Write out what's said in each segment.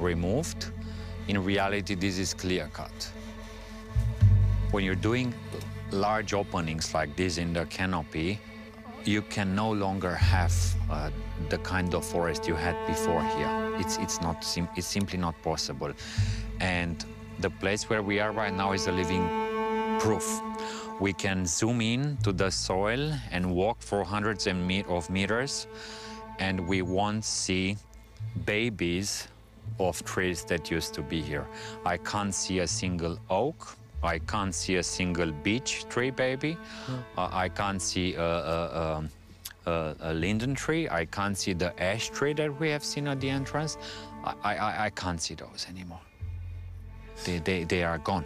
removed. In reality, this is clear cut. When you're doing large openings like this in the canopy, you can no longer have the kind of forest you had before here. It's simply not possible. And the place where we are right now is a living proof. We can zoom in to the soil and walk for hundreds of meters, and we won't see babies of trees that used to be here. I can't see a single oak. I can't see a single beech tree baby. I can't see a linden tree. I can't see the ash tree that we have seen at the entrance. I can't see those anymore. They are gone.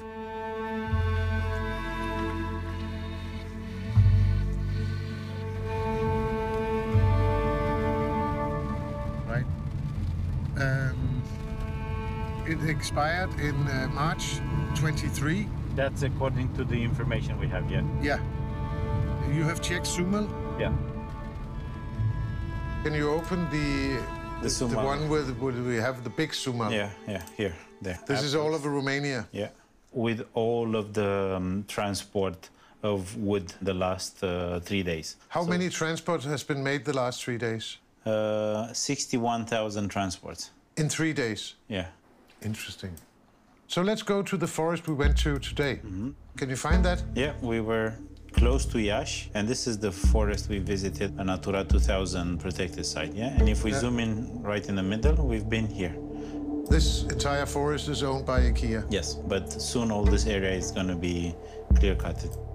Right. It expired in March 23. That's according to the information we have, yeah. Yeah. You have checked Sumal? Yeah. Can you open the Sumal. one where we have the big Sumal? Yeah, here, there. This is all over Romania? Yeah. With all of the transport of wood the last 3 days. How many transports has been made the last 3 days? 61,000 transports. In 3 days? Yeah. Interesting. So let's go to the forest we went to today. Can you find that? Yeah, we were close to Iași, and this is the forest we visited, a Natura 2000 protected site, yeah? And if we zoom in right in the middle, we've been here. This entire forest is owned by IKEA? Yes, but soon all this area is going to be clear-cutted.